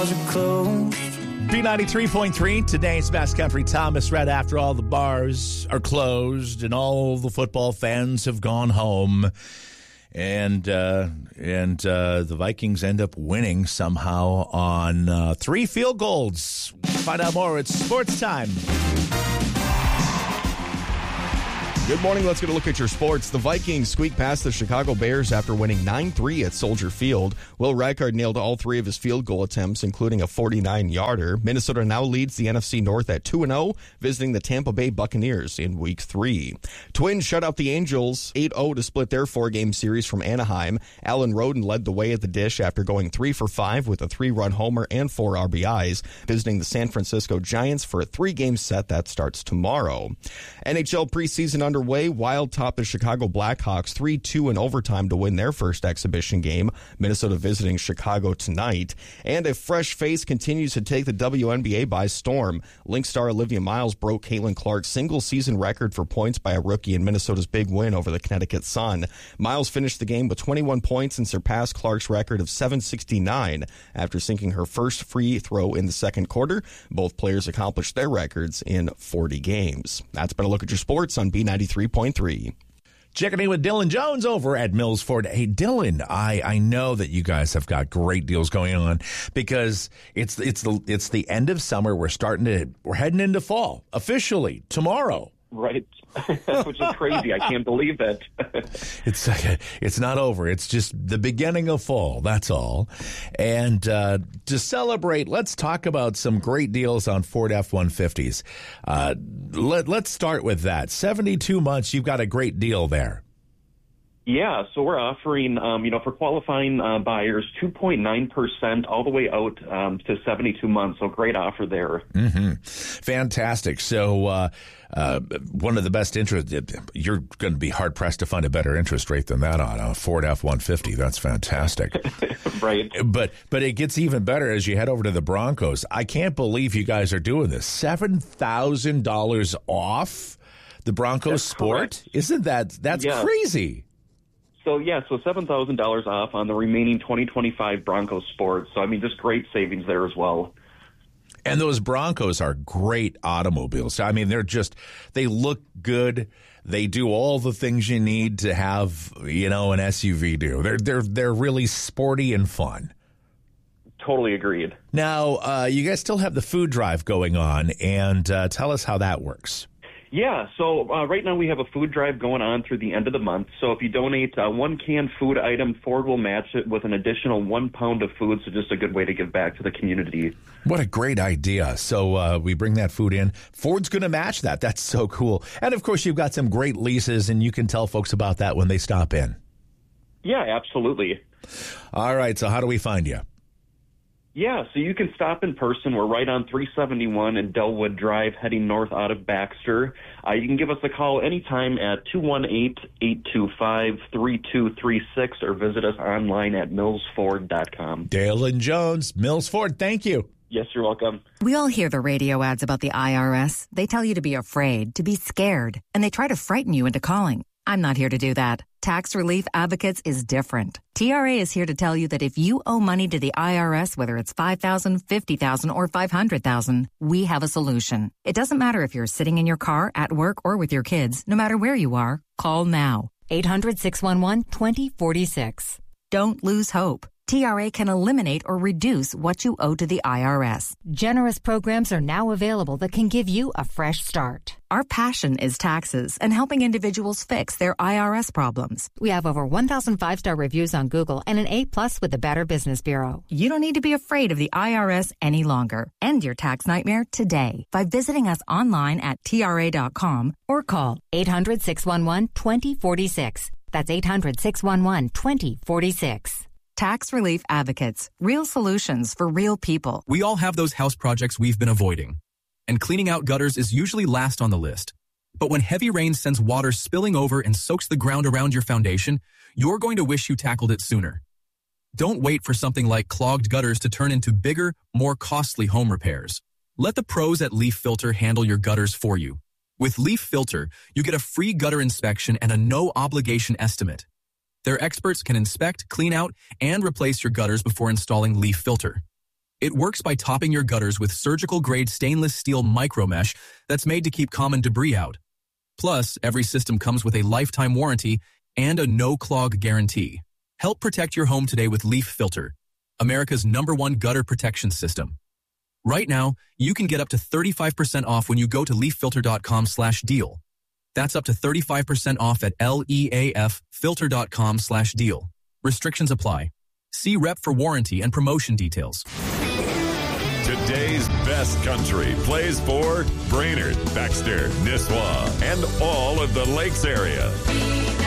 bars are closed. B93.3, today's best country. Thomas Red. After all the bars are closed and all the football fans have gone home, and the Vikings end up winning somehow on 3 field goals. Find out more. It's sports time. Good morning. Let's get a look at your sports. The Vikings squeaked past the Chicago Bears after winning 9-3 at Soldier Field. Will Reichard nailed all 3 of his field goal attempts, including a 49-yarder. Minnesota now leads the NFC North at 2-0, visiting the Tampa Bay Buccaneers in Week 3. Twins shut out the Angels 8-0 to split their 4-game series from Anaheim. Alan Roden led the way at the dish after going 3 for 5 with a 3-run homer and 4 RBIs, visiting the San Francisco Giants for a 3-game set that starts tomorrow. NHL preseason underway. Wild top the Chicago Blackhawks 3-2 in overtime to win their first exhibition game. Minnesota visiting Chicago tonight. And a fresh face continues to take the WNBA by storm. Lynx star Olivia Miles broke Caitlin Clark's single-season record for points by a rookie in Minnesota's big win over the Connecticut Sun. Miles finished the game with 21 points and surpassed Clark's record of 769 after sinking her first free throw in the second quarter. Both players accomplished their records in 40 games. That's been a look at your sports on B93.3. Checking in with Dylan Jones over at Mills Ford. Hey, Dylan, I know that you guys have got great deals going on because it's the end of summer. We're heading into fall officially tomorrow. Right, which is crazy. I can't believe that. It's not over. It's just the beginning of fall. That's all. And to celebrate, let's talk about some great deals on Ford F-150s. Let's start with that. 72 months. You've got a great deal there. Yeah, so we're offering, for qualifying buyers, 2.9% all the way out to 72 months. So great offer there. Mm-hmm. Fantastic. So one of the best interest, you're going to be hard-pressed to find a better interest rate than that on a Ford F-150. That's fantastic. Right. But it gets even better as you head over to the Broncos. I can't believe you guys are doing this. $7,000 off the Broncos That's Sport? Correct. Isn't that's crazy? So $7,000 off on the remaining 2025 Broncos Sport. So, just great savings there as well. And those Broncos are great automobiles. They look good. They do all the things you need to have, an SUV do. They're really sporty and fun. Totally agreed. Now, you guys still have the food drive going on, and tell us how that works. Yeah, so right now we have a food drive going on through the end of the month. So if you donate 1 canned food item, Ford will match it with an additional 1 pound of food. So just a good way to give back to the community. What a great idea. So we bring that food in. Ford's going to match that. That's so cool. And, of course, you've got some great leases, and you can tell folks about that when they stop in. Yeah, absolutely. All right, so how do we find you? Yeah, so you can stop in person. We're right on 371 and Delwood Drive, heading north out of Baxter. You can give us a call anytime at 218-825-3236 or visit us online at millsford.com. Dylan Jones, Mills Ford, thank you. Yes, you're welcome. We all hear the radio ads about the IRS. They tell you to be afraid, to be scared, and they try to frighten you into calling. I'm not here to do that. Tax Relief Advocates is different. TRA is here to tell you that if you owe money to the IRS, whether it's $5,000, $50,000, or $500,000, we have a solution. It doesn't matter if you're sitting in your car, at work, or with your kids. No matter where you are, call now. 800-611-2046. Don't lose hope. TRA can eliminate or reduce what you owe to the IRS. Generous programs are now available that can give you a fresh start. Our passion is taxes and helping individuals fix their IRS problems. We have over 1,000 5-star reviews on Google and an A+ with the Better Business Bureau. You don't need to be afraid of the IRS any longer. End your tax nightmare today by visiting us online at TRA.com or call 800-611-2046. That's 800-611-2046. Tax Relief Advocates. Real solutions for real people. We all have those house projects we've been avoiding. And cleaning out gutters is usually last on the list. But when heavy rain sends water spilling over and soaks the ground around your foundation, you're going to wish you tackled it sooner. Don't wait for something like clogged gutters to turn into bigger, more costly home repairs. Let the pros at Leaf Filter handle your gutters for you. With Leaf Filter, you get a free gutter inspection and a no-obligation estimate. Their experts can inspect, clean out, and replace your gutters before installing Leaf Filter. It works by topping your gutters with surgical-grade stainless steel micromesh that's made to keep common debris out. Plus, every system comes with a lifetime warranty and a no-clog guarantee. Help protect your home today with Leaf Filter, America's #1 gutter protection system. Right now, you can get up to 35% off when you go to leaffilter.com/deal. That's up to 35% off at leaffilter.com/deal. Restrictions apply. See rep for warranty and promotion details. Today's best country plays for Brainerd, Baxter, Nisswa, and all of the Lakes area.